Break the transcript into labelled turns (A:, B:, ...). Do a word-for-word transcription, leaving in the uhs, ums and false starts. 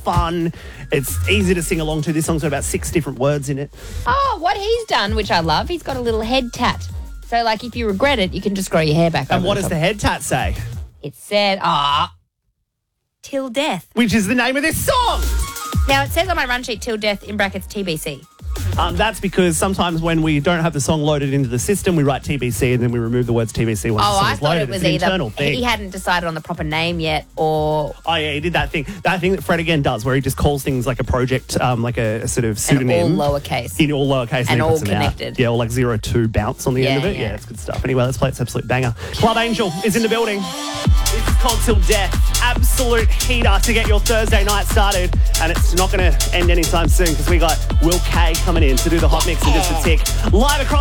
A: fun. It's easy to sing along to. This song's got about six different words in it.
B: Oh, what he's done, which I love, he's got a little head tat. So, like, if you regret it, you can just grow your hair back.
A: And what
B: the
A: does
B: top.
A: the head tat say?
B: It said, ah, till death.
A: Which is the name of this song.
B: Now, it says on my run sheet, till death, in brackets, T B C.
A: Um, that's because sometimes when we don't have the song loaded into the system, we write T B C and then we remove the words T B C once
B: Oh,
A: the song
B: I
A: is
B: thought
A: loaded.
B: it was
A: it's an
B: either
A: internal thing.
B: he hadn't decided on the proper name yet, or
A: Oh, yeah, he did that thing. That thing that Fred again does where he just calls things like a project, um, like a, a sort of
B: and all
A: pseudonym.
B: lowercase.
A: In all lowercase.
B: And
A: he
B: all
A: puts them out.
B: connected.
A: Yeah, or like zero two bounce on the end
B: Yeah,
A: of it. Yeah,
B: yeah.
A: it's good stuff. Anyway, let's play its absolute banger. Club Angel is in the building. It's called Till Death. Absolute heater to get your Thursday night started. And it's not going to end anytime soon because we got Will K coming in to do the hot mix in just a tick. Live across